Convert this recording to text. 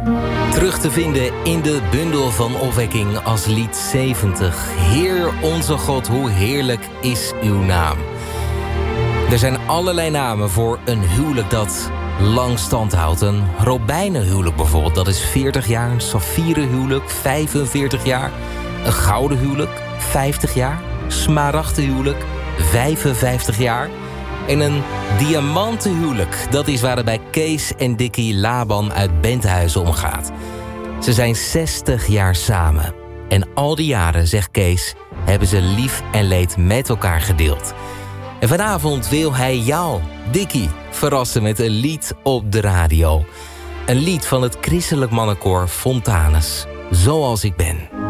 Terug te vinden in de bundel van opwekking als lied 70. Heer onze God, hoe heerlijk is uw naam. Er zijn allerlei namen voor een huwelijk dat lang stand houdt. Een robijnenhuwelijk bijvoorbeeld, dat is 40 jaar. Een saffierenhuwelijk, 45 jaar. Een gouden huwelijk, 50 jaar. Smaragdenhuwelijk, 55 jaar. En een diamantenhuwelijk, dat is waar het bij Kees en Dickie Laban uit Benthuizen om gaat. Ze zijn 60 jaar samen. En al die jaren, zegt Kees, hebben ze lief en leed met elkaar gedeeld. En vanavond wil hij jou, Dickie, verrassen met een lied op de radio. Een lied van het christelijk mannenkoor Fontanus, Zoals ik ben.